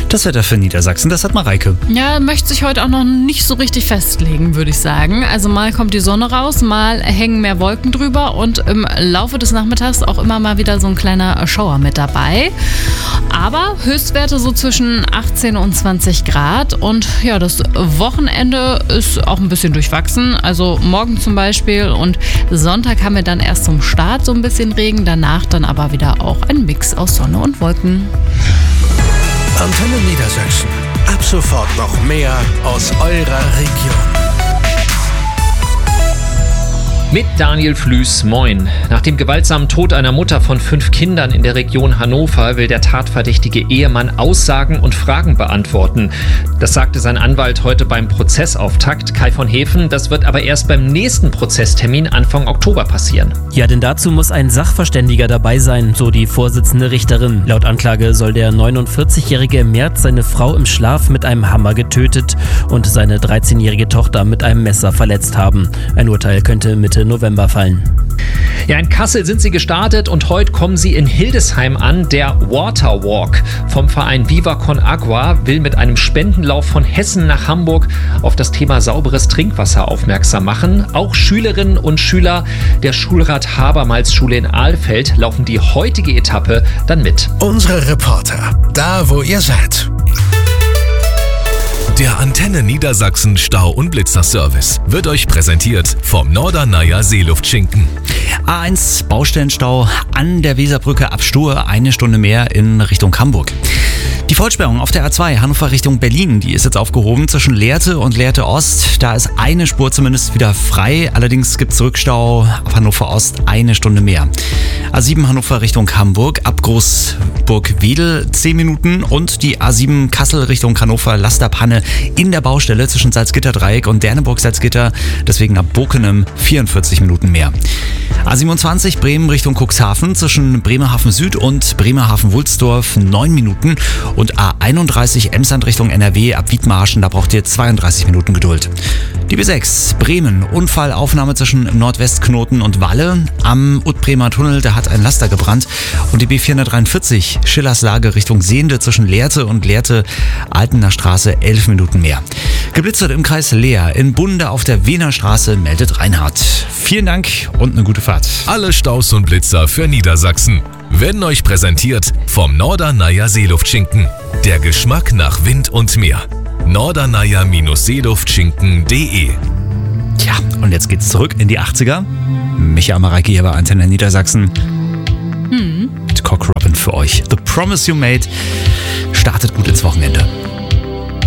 Das Wetter für Niedersachsen, das hat Mareike. Ja, möchte sich heute auch noch nicht so richtig festlegen, würde ich sagen. Also mal kommt die Sonne raus, mal hängen mehr Wolken drüber und im Laufe des Nachmittags auch immer mal wieder so ein kleiner Schauer mit dabei. Aber Höchstwerte so zwischen 18 und 20 Grad und ja, das Wochenende ist auch ein bisschen durchwachsen. Also morgen zum Beispiel und Sonntag haben wir dann erst zum Start so ein bisschen Regen, danach dann aber wieder auch ein Mix aus Sonne und Wolken. Antenne Niedersachsen. Ab sofort noch mehr aus eurer Region. Mit Daniel Flüß, moin. Nach dem gewaltsamen Tod einer Mutter von 5 Kindern in der Region Hannover will der tatverdächtige Ehemann Aussagen und Fragen beantworten. Das sagte sein Anwalt heute beim Prozessauftakt. Kai von Hefen, das wird aber erst beim nächsten Prozesstermin Anfang Oktober passieren. Ja, denn dazu muss ein Sachverständiger dabei sein, so die Vorsitzende Richterin. Laut Anklage soll der 49-Jährige im März seine Frau im Schlaf mit einem Hammer getötet und seine 13-jährige Tochter mit einem Messer verletzt haben. Ein Urteil könnte Mitte November fallen. Ja, in Kassel sind sie gestartet und heute kommen sie in Hildesheim an. Der Water Walk vom Verein Viva Con Agua will mit einem Spendenlauf von Hessen nach Hamburg auf das Thema sauberes Trinkwasser aufmerksam machen. Auch Schülerinnen und Schüler der Schulrat Habermals-Schule in Ahlfeld laufen die heutige Etappe dann mit. Unsere Reporter, da wo ihr seid. Der Antenne Niedersachsen Stau- und Blitzerservice wird euch präsentiert vom Norderneier Seeluftschinken. A1 Baustellenstau an der Weserbrücke ab Stur, 1 Stunde mehr in Richtung Hamburg. Die Vollsperrung auf der A2 Hannover Richtung Berlin, die ist jetzt aufgehoben zwischen Lehrte und Lehrte Ost. Da ist eine Spur zumindest wieder frei. Allerdings gibt es Rückstau auf Hannover Ost 1 Stunde mehr. A7 Hannover Richtung Hamburg ab Großburg-Wedel 10 Minuten und die A7 Kassel Richtung Hannover Lasterpanne in der Baustelle zwischen Salzgitter-Dreieck und Derneburg-Salzgitter. Deswegen ab Bokenem 44 Minuten mehr. A27 Bremen Richtung Cuxhaven zwischen Bremerhaven Süd und Bremerhaven-Wulsdorf 9 Minuten. Und A31 Emsland Richtung NRW ab Wiedmarschen, da braucht ihr 32 Minuten Geduld. Die B6 Bremen, Unfallaufnahme zwischen Nordwestknoten und Walle. Am Utbremer Tunnel, da hat ein Laster gebrannt. Und die B443 Schillerslage Richtung Sehnde zwischen Lehrte und Lehrte-Altener Straße 11 Minuten mehr. Geblitzt wird im Kreis Leer. In Bunde auf der Wiener Straße meldet Reinhard. Vielen Dank und eine gute Fahrt. Alle Staus und Blitzer für Niedersachsen werden euch präsentiert vom Norderneier Seeluftschinken. Der Geschmack nach Wind und Meer. Norderneier-Seeluftschinken.de. Tja, und jetzt geht's zurück in die 80er. Micha Mareike hier bei Antenne Niedersachsen. Mit Cock Robin für euch. The Promise You Made startet gut ins Wochenende.